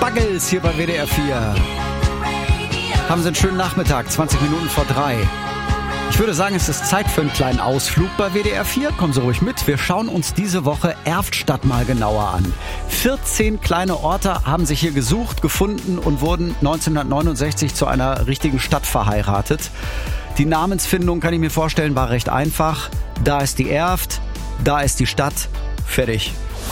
Buggles hier bei WDR 4. Haben Sie einen schönen Nachmittag, 20 Minuten vor 3. Ich würde sagen, es ist Zeit für einen kleinen Ausflug bei WDR 4. Kommen Sie ruhig mit. Wir schauen uns diese Woche Erftstadt mal genauer an. 14 kleine Orte haben sich hier gesucht, gefunden und wurden 1969 zu einer richtigen Stadt verheiratet. Die Namensfindung, kann ich mir vorstellen, war recht einfach. Da ist die Erft, da ist die Stadt. Fertig.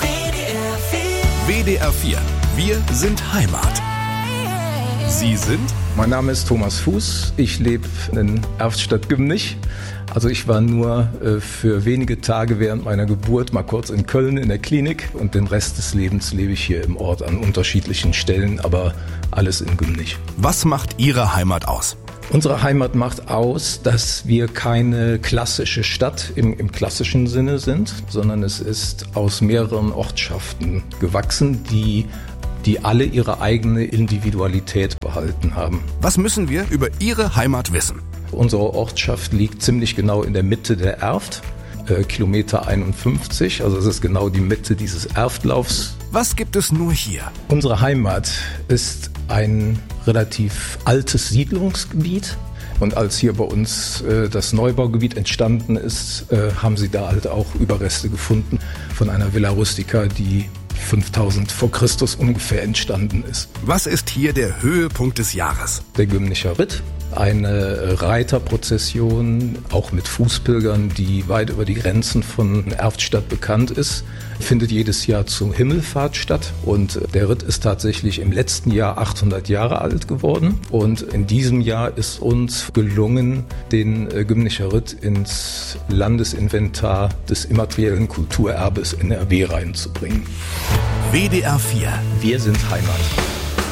WDR 4. Wir sind Heimat. Sie sind? Mein Name ist Thomas Fuß. Ich lebe in Erftstadt-Gümnich. Also ich war nur für wenige Tage während meiner Geburt mal kurz in Köln in der Klinik und den Rest des Lebens lebe ich hier im Ort an unterschiedlichen Stellen, aber alles in Gümnich. Was macht Ihre Heimat aus? Unsere Heimat macht aus, dass wir keine klassische Stadt im klassischen Sinne sind, sondern es ist aus mehreren Ortschaften gewachsen, die alle ihre eigene Individualität behalten haben. Was müssen wir über Ihre Heimat wissen? Unsere Ortschaft liegt ziemlich genau in der Mitte der Erft, Kilometer 51, also es ist genau die Mitte dieses Erftlaufs. Was gibt es nur hier? Unsere Heimat ist ein relativ altes Siedlungsgebiet. Und als hier bei uns das Neubaugebiet entstanden ist, haben sie da halt auch Überreste gefunden von einer Villa Rustica, die 5000 vor Christus ungefähr entstanden ist. Was ist hier der Höhepunkt des Jahres? Der Gümnicher Ritt, eine Reiterprozession, auch mit Fußpilgern, die weit über die Grenzen von Erftstadt bekannt ist, findet jedes Jahr zur Himmelfahrt statt. Und der Ritt ist tatsächlich im letzten Jahr 800 Jahre alt geworden. Und in diesem Jahr ist uns gelungen, den Gümnicher Ritt ins Landesinventar des immateriellen Kulturerbes NRW reinzubringen. WDR 4. Wir sind Heimat.